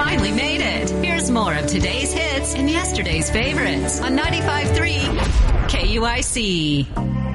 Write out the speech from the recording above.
finally made it. Here's more of today's hits and yesterday's favorites on 95.3 KUIC.